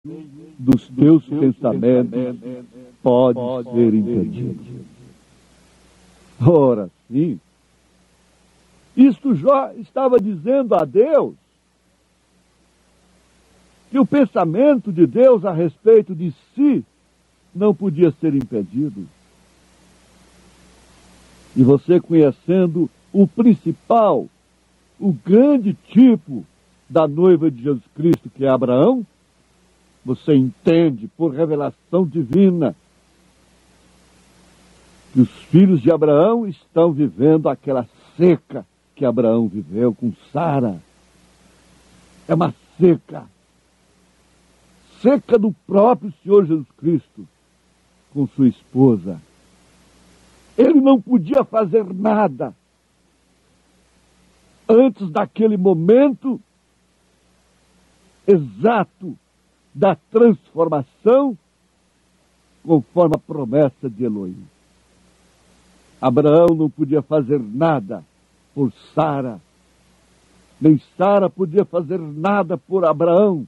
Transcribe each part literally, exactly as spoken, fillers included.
dos teus pensamentos pode ser impedido. Ora, sim. Isto Jó estava dizendo a Deus que o pensamento de Deus a respeito de si não podia ser impedido. E você, conhecendo o principal, o grande tipo da noiva de Jesus Cristo, que é Abraão, você entende por revelação divina que os filhos de Abraão estão vivendo aquela seca que Abraão viveu com Sara. É uma seca. Seca do próprio Senhor Jesus Cristo com sua esposa. Ele não podia fazer nada antes daquele momento exato da transformação conforme a promessa de Elohim. Abraão não podia fazer nada por Sara, nem Sara podia fazer nada por Abraão.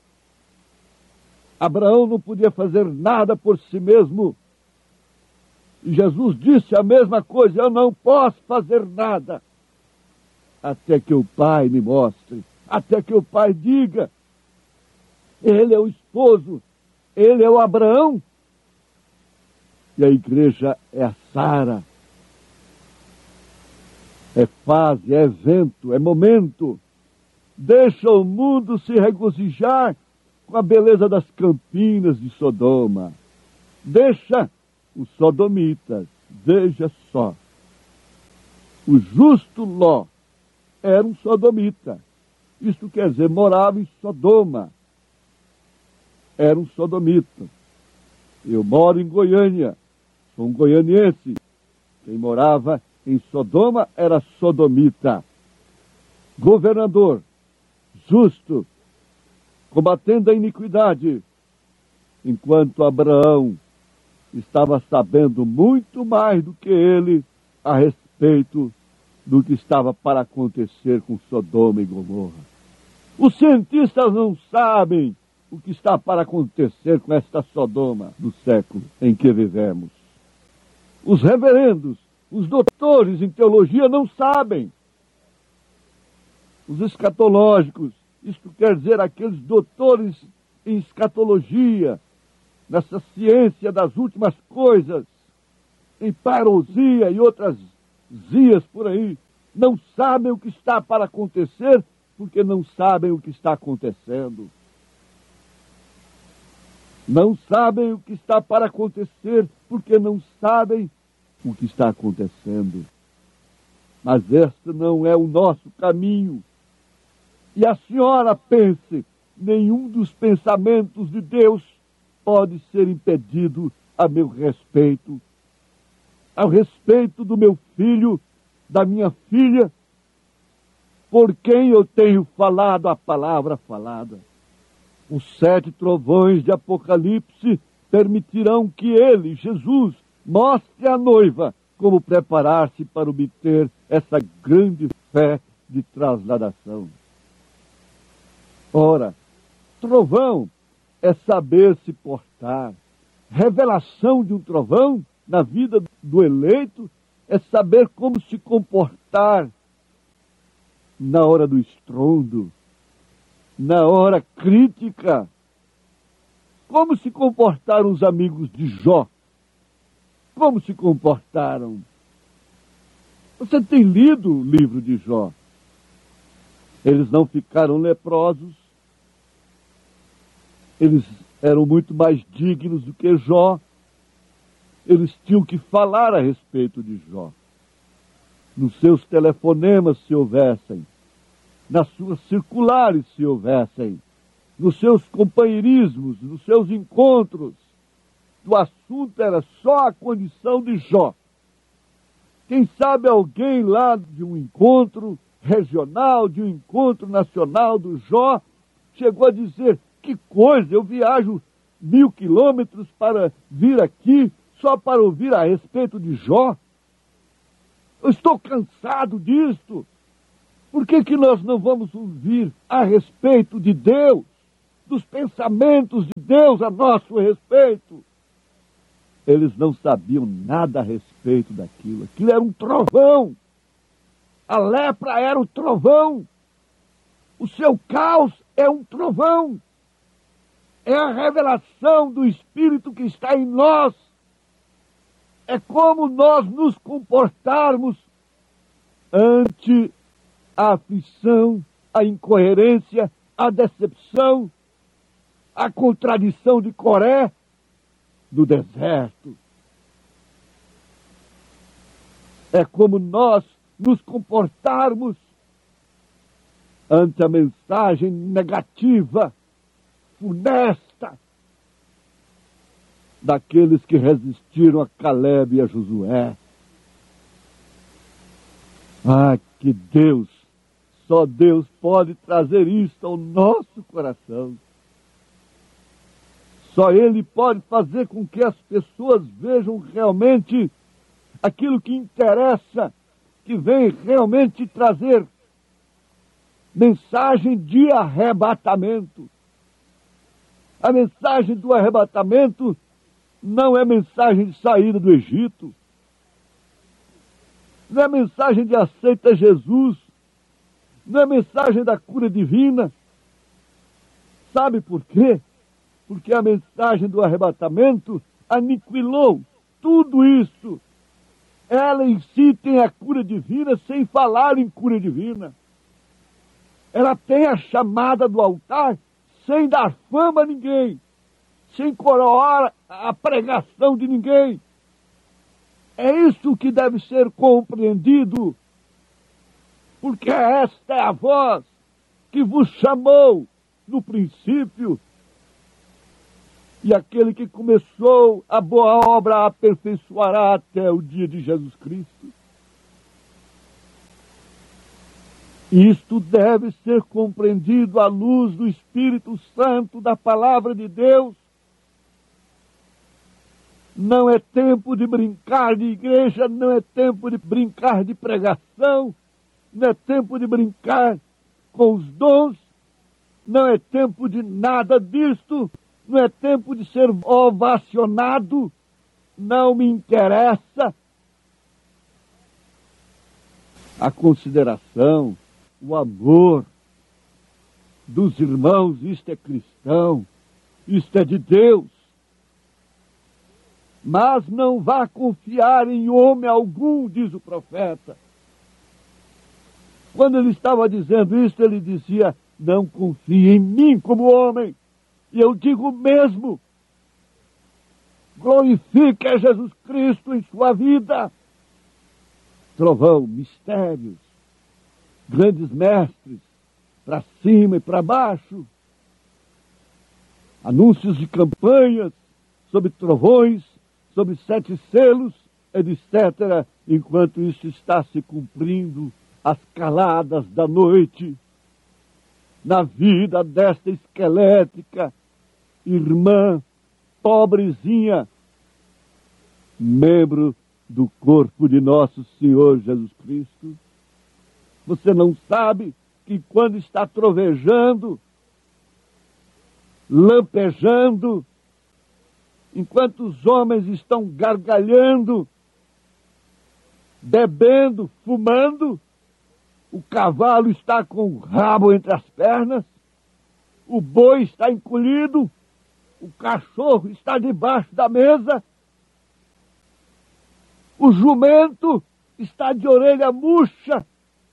Abraão não podia fazer nada por si mesmo. E Jesus disse a mesma coisa: eu não posso fazer nada até que o Pai me mostre, até que o Pai diga. Ele é o esposo, ele é o Abraão, e a igreja é a Sara. É fase, é evento, é momento. Deixa o mundo se regozijar com a beleza das campinas de Sodoma. Deixa os sodomitas, veja só. O justo Ló era um sodomita. Isto quer dizer, morava em Sodoma. Era um sodomita. Eu moro em Goiânia, sou um goianiense. Quem morava em Sodoma era sodomita. Governador, justo, combatendo a iniquidade, enquanto Abraão estava sabendo muito mais do que ele a respeito do que estava para acontecer com Sodoma e Gomorra. Os cientistas não sabem o que está para acontecer com esta Sodoma do século em que vivemos. Os reverendos, os doutores em teologia não sabem. Os escatológicos, isto quer dizer aqueles doutores em escatologia, nessa ciência das últimas coisas, em parousia e outras zias por aí, não sabem o que está para acontecer, porque não sabem o que está acontecendo. Não sabem o que está para acontecer, porque não sabem o que está acontecendo. Mas este não é o nosso caminho. E a senhora pense, nenhum dos pensamentos de Deus pode ser impedido a meu respeito, ao respeito do meu filho, da minha filha, por quem eu tenho falado a palavra falada. Os sete trovões de Apocalipse permitirão que ele, Jesus, mostre à noiva como preparar-se para obter essa grande fé de trasladação. Ora, trovão é saber se portar. Revelação de um trovão na vida do eleito é saber como se comportar na hora do estrondo, na hora crítica. Como se comportaram os amigos de Jó? Como se comportaram? Você tem lido o livro de Jó? Eles não ficaram leprosos. Eles eram muito mais dignos do que Jó. Eles tinham que falar a respeito de Jó. Nos seus telefonemas, se houvessem. Nas suas circulares, se houvessem. Nos seus companheirismos, nos seus encontros. O assunto era só a condição de Jó. Quem sabe alguém lá de um encontro regional, de um encontro nacional do Jó, chegou a dizer: que coisa, eu viajo mil quilômetros para vir aqui só para ouvir a respeito de Jó? Eu estou cansado disto. Por que que nós não vamos ouvir a respeito de Deus? dos pensamentos de Deus a nosso respeito. Eles não sabiam nada a respeito daquilo. Aquilo era um trovão. A lepra era o trovão. O seu caos é um trovão. É a revelação do Espírito que está em nós. É como nós nos comportarmos ante a aflição, a incoerência, a decepção, a contradição de Coré do deserto. É como nós nos comportarmos ante a mensagem negativa, funesta, daqueles que resistiram a Caleb e a Josué. Ah, que Deus, só Deus pode trazer isto ao nosso coração. Só Ele pode fazer com que as pessoas vejam realmente aquilo que interessa, que vem realmente trazer mensagem de arrebatamento. A mensagem do arrebatamento não é mensagem de saída do Egito. Não é mensagem de aceita Jesus. Não é mensagem da cura divina. Sabe por quê? Porque a mensagem do arrebatamento aniquilou tudo isso. Ela em si tem a cura divina sem falar em cura divina. Ela tem a chamada do altar sem dar fama a ninguém, sem coroar a pregação de ninguém. É isso que deve ser compreendido, porque esta é a voz que vos chamou no princípio, e aquele que começou a boa obra a aperfeiçoará até o dia de Jesus Cristo. Isto deve ser compreendido à luz do Espírito Santo, da Palavra de Deus. Não é tempo de brincar de igreja, não é tempo de brincar de pregação, não é tempo de brincar com os dons, não é tempo de nada disto, não é tempo de ser ovacionado, não me interessa. A consideração, o amor dos irmãos, isto é cristão, isto é de Deus. Mas não vá confiar em homem algum, diz o profeta. Quando ele estava dizendo isso, ele dizia, não confie em mim como homem. E eu digo mesmo, glorifique a Jesus Cristo em sua vida. Trovão, mistérios, grandes mestres, para cima e para baixo, anúncios de campanhas sobre trovões, sobre sete selos, etcétera, enquanto isso está se cumprindo, as caladas da noite, na vida desta esquelética irmã, pobrezinha, membro do corpo de nosso Senhor Jesus Cristo. Você não sabe que quando está trovejando, lampejando, enquanto os homens estão gargalhando, bebendo, fumando, o cavalo está com o rabo entre as pernas, o boi está encolhido, o cachorro está debaixo da mesa, o jumento está de orelha murcha,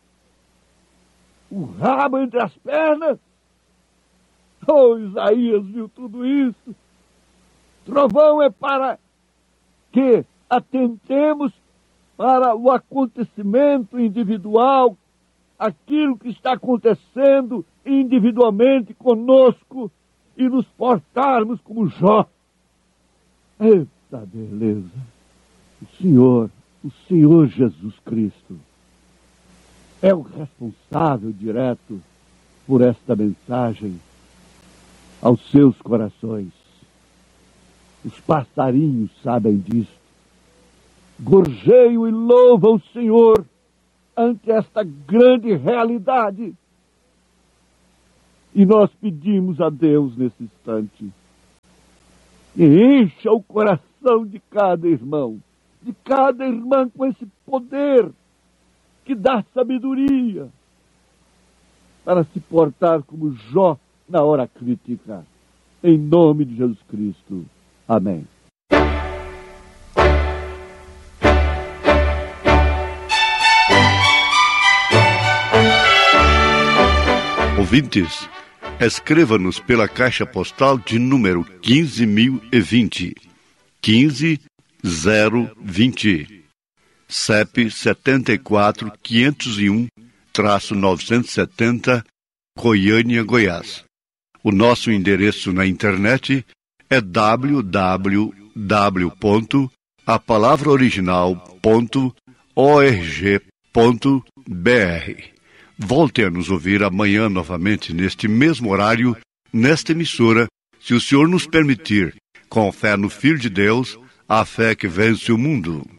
o rabo entre as pernas. Oh, Isaías viu tudo isso. Trovão é para que atentemos para o acontecimento individual, aquilo que está acontecendo individualmente conosco e nos portarmos como Jó. Eita beleza! O Senhor, o Senhor Jesus Cristo, é o responsável direto por esta mensagem aos seus corações. Os passarinhos sabem disso. Gorjeiam e louvam o Senhor ante esta grande realidade. E nós pedimos a Deus nesse instante que encha o coração de cada irmão, de cada irmã com esse poder que dá sabedoria para se portar como Jó na hora crítica. Em nome de Jesus Cristo. Amém. Ouvintes, escreva-nos pela caixa postal de número quinze mil e vinte, quinze zero vinte, C E P setenta e quatro, quinhentos e um, novecentos e setenta, Goiânia, Goiás. O nosso endereço na internet é w w w ponto a palavra original ponto org ponto b r. Volte a nos ouvir amanhã novamente neste mesmo horário, nesta emissora, se o Senhor nos permitir, com fé no Filho de Deus, a fé que vence o mundo.